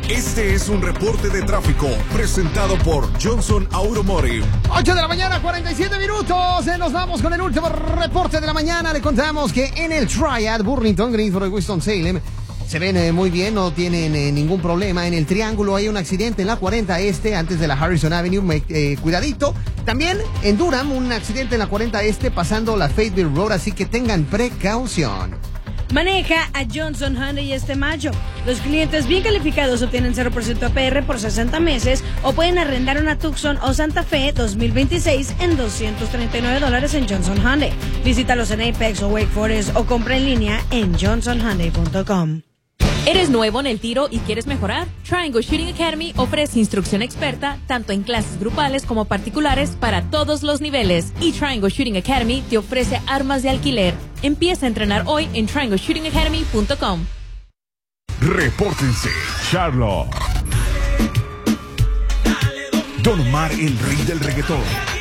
Este es un reporte de tráfico presentado por Johnson Automotive. 8 de la mañana, 47 minutos. Nos vamos con el último reporte de la mañana. Le contamos que en el Triad, Burlington, Greensboro y Winston-Salem, se ven muy bien, no tienen ningún problema. En el Triángulo hay un accidente en la 40 Este, antes de la Harrison Avenue. Cuidadito. También en Durham, un accidente en la 40 Este, pasando la Fayetteville Road, así que tengan precaución. Maneja a Johnson Hyundai este mayo. Los clientes bien calificados obtienen 0% APR por 60 meses o pueden arrendar una Tucson o Santa Fe 2026 en $239 en Johnson Hyundai. Visítalos en Apex o Wake Forest o compra en línea en johnsonhyundai.com. ¿Eres nuevo en el tiro y quieres mejorar? Triangle Shooting Academy ofrece instrucción experta tanto en clases grupales como particulares para todos los niveles. Y Triangle Shooting Academy te ofrece armas de alquiler. Empieza a entrenar hoy en triangleshootingacademy.com. Repórtense, Charlotte. Don Omar, el rey del reggaetón.